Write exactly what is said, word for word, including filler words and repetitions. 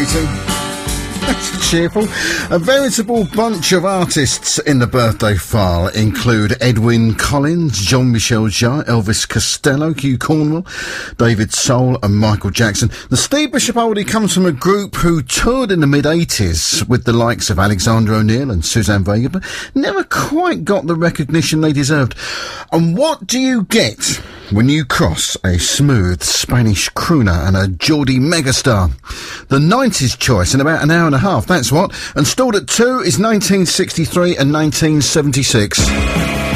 waiting. That's cheerful. A veritable bunch of artists in the birthday file include Edwyn Collins, Jean-Michel Jarre, Elvis Costello, Hugh Cornwell, David Soul and Michael Jackson. The Steve Bishop oldie comes from a group who toured in the mid-eighties with the likes of Alexander O'Neal and Suzanne Vega, but never quite got the recognition they deserved. And what do you get when you cross a smooth Spanish crooner and a Geordie megastar? The nineties choice in about an hour and a half, that's what. And stalled at two is nineteen sixty-three and nineteen seventy-six.